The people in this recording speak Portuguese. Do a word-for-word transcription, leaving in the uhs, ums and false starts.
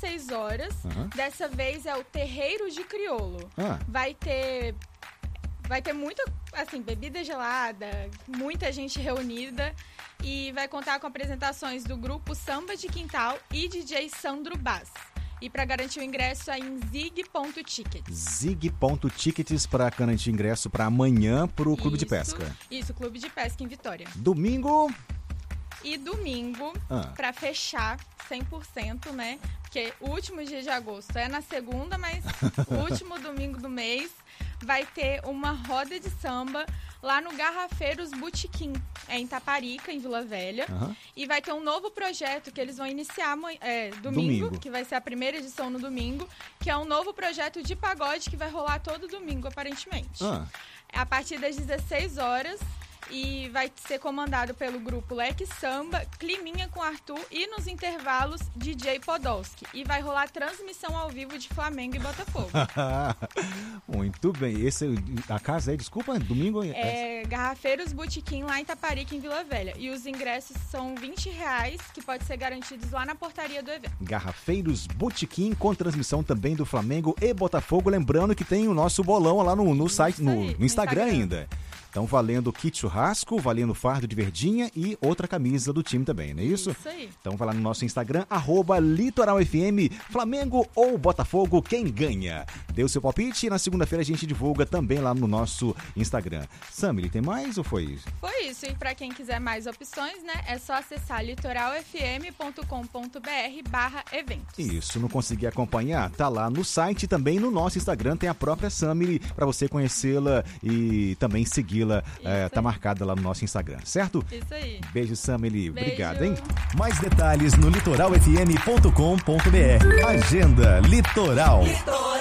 dezesseis horas. Uhum. Dessa vez é o Terreiro de Crioulo. Ah. Vai ter... Vai ter muita, assim, bebida gelada, muita gente reunida e vai contar com apresentações do grupo Samba de Quintal e D J Sandro Bass. E para garantir o ingresso é em zig ponto tickets. zig ponto tickets para garantir ingresso para amanhã para o Clube Isso, de Pesca. Isso, Clube de Pesca em Vitória. Domingo... E domingo, Ah. para fechar cem por cento, né? Porque o último dia de agosto é na segunda, mas o último domingo do mês vai ter uma roda de samba lá no Garrafeiros Botequim, é em Taparica, em Vila Velha. Uhum. E vai ter um novo projeto que eles vão iniciar é, domingo, Domingo. que vai ser a primeira edição no domingo, que é um novo projeto de pagode que vai rolar todo domingo, aparentemente. Ah. A partir das dezesseis horas... E vai ser comandado pelo grupo Leque Samba, Climinha com Arthur e nos intervalos D J Podolski. E vai rolar transmissão ao vivo de Flamengo e Botafogo. Muito bem. Esse, a casa é, desculpa, domingo? É Garrafeiros Botequim lá em Taparica, em Vila Velha. E os ingressos são vinte reais, que pode ser garantidos lá na portaria do evento. Garrafeiros Botequim, com transmissão também do Flamengo e Botafogo. Lembrando que tem o nosso bolão lá no, no site, no, aí, no no Instagram, Instagram ainda. Então, valendo kit churrasco, valendo fardo de verdinha e outra camisa do time também, não é isso? Isso aí. Então, vai lá no nosso Instagram, arroba Litoral F M, Flamengo ou Botafogo, quem ganha? Dê o seu palpite e na segunda-feira a gente divulga também lá no nosso Instagram. Sammy, tem mais ou foi isso? Foi isso. E para quem quiser mais opções, né, é só acessar litoralfm ponto com ponto br barra eventos. Isso, não conseguir acompanhar? Tá lá no site e também no nosso Instagram tem a própria Sammy para você conhecê-la e também segui-la. É, tá marcada lá no nosso Instagram, certo? Isso aí. Beijo, Sammy. Beijo. Obrigado, hein? Mais detalhes no litoralfm ponto com ponto br. Agenda Litoral. Litoral.